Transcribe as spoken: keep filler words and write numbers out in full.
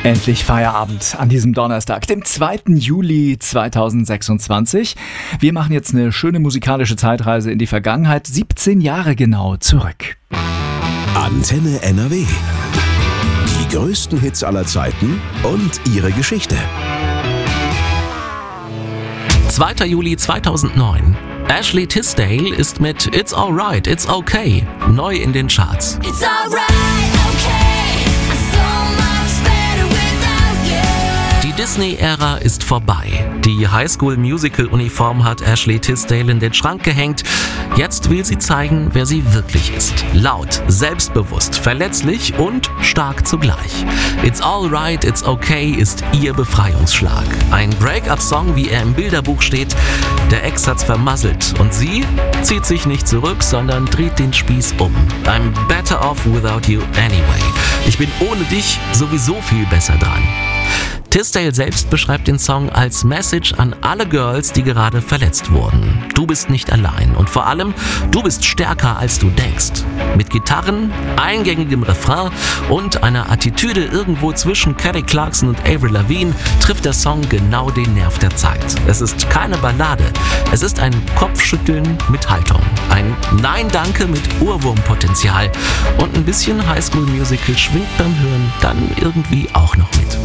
Endlich Feierabend an diesem Donnerstag, dem zweiten Juli zweitausendsechsundzwanzig. Wir machen jetzt eine schöne musikalische Zeitreise in die Vergangenheit, siebzehn Jahre genau zurück. Antenne N R W. Die größten Hits aller Zeiten und ihre Geschichte. zweiter Juli zweitausendneun. Ashley Tisdale ist mit It's Alright, It's Okay neu in den Charts. It's alright, okay, I'm so much better without you. Die Disney-Ära ist vorbei. Die Highschool-Musical-Uniform hat Ashley Tisdale in den Schrank gehängt. Jetzt will sie zeigen, wer sie wirklich ist. Laut, selbstbewusst, verletzlich und stark zugleich. It's Alright, It's Okay ist ihr Befreiungsschlag. Ein Break-up-Song, wie er im Bilderbuch steht. Der Ex hat's vermasselt und sie zieht sich nicht zurück, sondern dreht den Spieß um. I'm better off without you anyway. Ich bin ohne dich sowieso viel besser dran. Tisdale selbst beschreibt den Song als Message an alle Girls, die gerade verletzt wurden. Du bist nicht allein und vor allem, du bist stärker als du denkst. Mit Gitarren, eingängigem Refrain und einer Attitüde irgendwo zwischen Kelly Clarkson und Avril Lavigne trifft der Song genau den Nerv der Zeit. Es ist keine Ballade, es ist ein Kopfschütteln mit Haltung. Ein Nein-Danke mit Ohrwurmpotenzial und ein bisschen Highschool Musical schwingt beim Hören dann irgendwie auch noch mit.